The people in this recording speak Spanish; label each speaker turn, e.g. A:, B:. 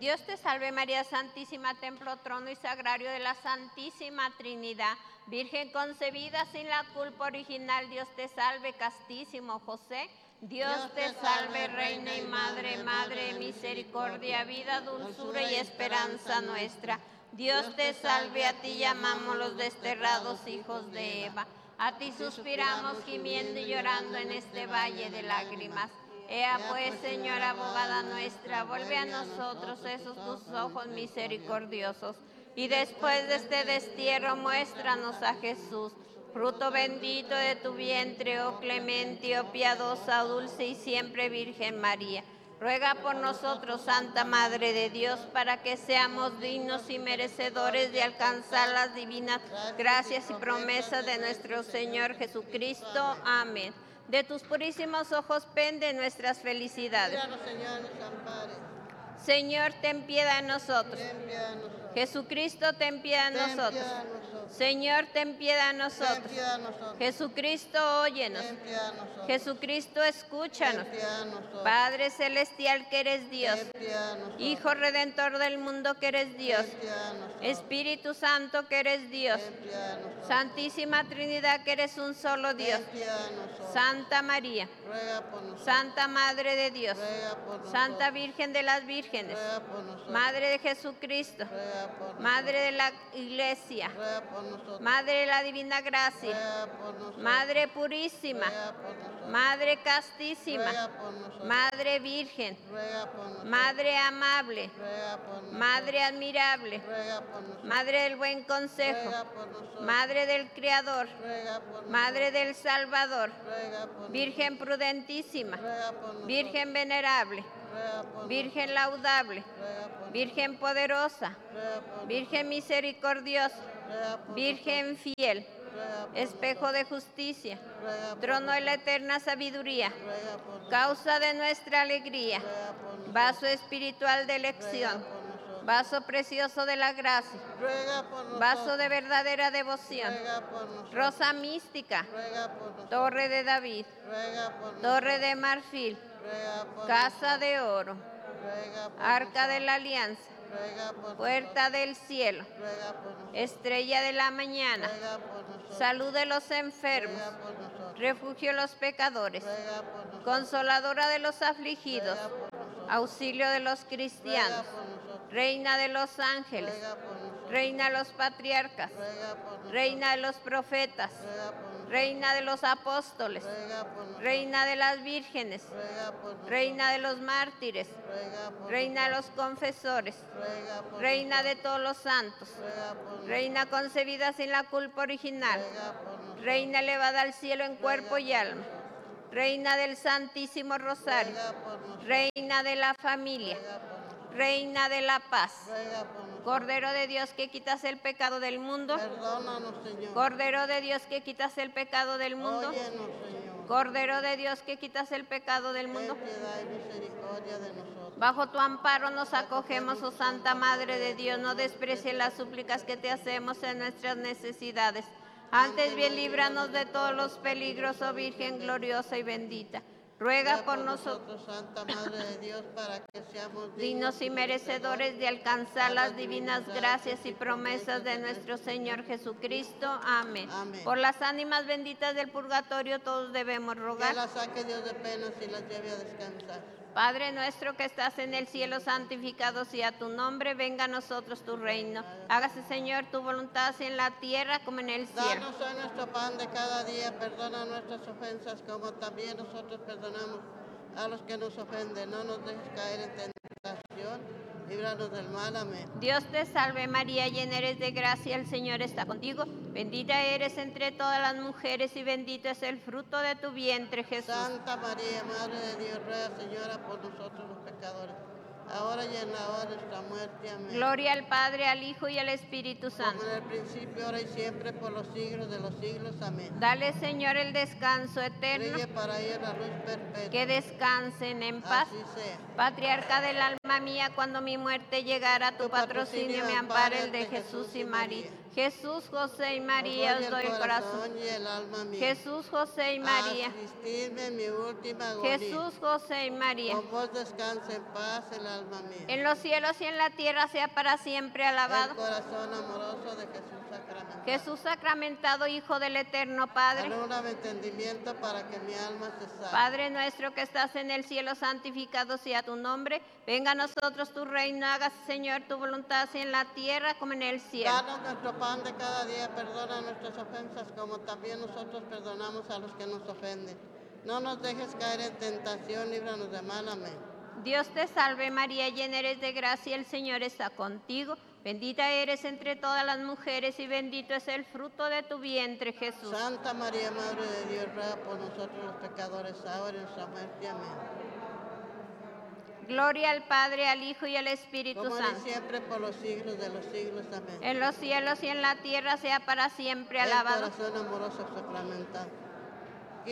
A: Dios te salve María Santísima, templo, trono y sagrario de la Santísima Trinidad, Virgen concebida sin la culpa original. Dios te salve, castísimo José. Dios te salve, Reina y Madre, Madre de misericordia, vida, dulzura y esperanza nuestra. Dios te salve, a ti llamamos los desterrados hijos de Eva. A ti suspiramos gimiendo y llorando en este valle de lágrimas. Ea pues, Señora abogada nuestra, vuelve a nosotros esos tus ojos misericordiosos, y después de este destierro muéstranos a Jesús, fruto bendito de tu vientre, oh clemente, oh piadosa, dulce y siempre Virgen María. Ruega por nosotros, Santa Madre de Dios, para que seamos dignos y merecedores de alcanzar las divinas gracias y promesas de nuestro Señor Jesucristo. Amén. De tus purísimos ojos pende nuestras felicidades. Señor, ten piedad de nosotros. Jesucristo, ten piedad de nosotros. Señor, ten piedad de nosotros. Jesucristo, óyenos. Jesucristo, escúchanos. Padre celestial que eres Dios. Hijo redentor del mundo que eres Dios. Espíritu Santo que eres Dios. Santísima Trinidad que eres un solo Dios. Santa María, Santa Madre de Dios, Santa Virgen de las Vírgenes, Madre de Jesucristo, Madre de la Iglesia, Madre de la Divina Gracia, Madre Purísima, Madre Castísima, Madre Virgen, Madre Amable, Madre Admirable, Madre del Buen Consejo, Madre del Creador, Madre del Salvador, Virgen prudentísima, Virgen venerable, Virgen laudable, Virgen poderosa, Virgen misericordiosa, Virgen fiel, espejo de justicia, trono de la eterna sabiduría, causa de nuestra alegría, vaso espiritual de elección, vaso precioso de la gracia, vaso de verdadera devoción, rosa mística, torre de David, torre de marfil, casa de oro, arca de la alianza, puerta del cielo, estrella de la mañana, salud de los enfermos, refugio de los pecadores, consoladora de los afligidos, auxilio de los cristianos, reina de los ángeles, reina de los patriarcas, reina de los profetas, reina de los apóstoles, reina de las vírgenes, reina de los mártires, reina de los confesores, reina de todos los santos, reina concebida sin la culpa original, reina elevada al cielo en cuerpo y alma, reina del Santísimo Rosario, reina de la familia, reina de la paz, Cordero de Dios que quitas el pecado del mundo,
B: Perdónanos, Señor.
A: Cordero de Dios que quitas el pecado del mundo,
B: Óyenos, Señor.
A: Cordero de Dios que quitas el pecado del mundo.
B: Ten piedad y misericordia de nosotros.
A: Bajo tu amparo nos acogemos, oh Santa Madre de Dios, no desprecies las súplicas que te hacemos en nuestras necesidades. Antes bien líbranos de todos los peligros, oh Virgen gloriosa y bendita. Ruega por nosotros,
B: Santa Madre de Dios, para que seamos
A: dignos y merecedores de alcanzar las divinas gracias y promesas de nuestro Señor Jesucristo. Amén.
B: Amén.
A: Por las ánimas benditas del purgatorio todos debemos
B: que
A: rogar.
B: las saque Dios de penas y las lleve a descansar.
A: Padre nuestro que estás en el cielo, santificado sea tu nombre, venga a nosotros tu reino. Hágase, Señor, tu voluntad así en la tierra como en el cielo.
B: Danos hoy nuestro pan de cada día, perdona nuestras ofensas como también nosotros perdonamos a los que nos ofenden. No nos dejes caer en tentación, líbranos del mal. Amén.
A: Dios te salve María, llena eres de gracia, el Señor está contigo. Bendita eres entre todas las mujeres y bendito es el fruto de tu vientre, Jesús.
B: Santa María, Madre de Dios, ruega, Señora, por nosotros los pecadores, ahora y en la hora de nuestra muerte. Amén.
A: Gloria al Padre, al Hijo y al Espíritu Santo.
B: Como en el principio, ahora y siempre, por los siglos de los siglos. Amén.
A: Dale, Señor, el descanso eterno,
B: Brille para ellos la luz perpetua.
A: que descansen en paz.
B: Así sea.
A: Patriarca del alma mía, cuando mi muerte llegara, tu patrocinio me ampare el de Jesús y María. Jesús, José y María, os doy el corazón.
B: y el alma mía.
A: Jesús, José y María.
B: Asistidme en mi última agonía.
A: Jesús, José y María.
B: Con vos descanse en paz el alma mía.
A: En los cielos y en la tierra sea para siempre alabado.
B: El corazón amoroso de Jesús sacramentado.
A: Jesús sacramentado, Hijo del Eterno Padre.
B: Alúmbrame entendimiento para que mi alma se salve.
A: Padre nuestro que estás en el cielo, santificado sea tu nombre. Venga a nosotros tu reino, hágase, Señor, tu voluntad, así en la tierra como en el cielo.
B: Danos nuestro pan de cada día, perdona nuestras ofensas como también nosotros perdonamos a los que nos ofenden. No nos dejes caer en tentación, líbranos de mal. Amén.
A: Dios te salve María, llena eres de gracia, el Señor está contigo. Bendita eres entre todas las mujeres y bendito es el fruto de tu vientre, Jesús.
B: Santa María, Madre de Dios, ruega por nosotros los pecadores, ahora y en nuestra muerte. Amén.
A: Gloria al Padre, al Hijo y al Espíritu
B: Como
A: Santo.
B: y siempre por los siglos de los siglos. Amén.
A: En los cielos y en la tierra sea para siempre alabado.
B: El corazón amoroso sacramentado.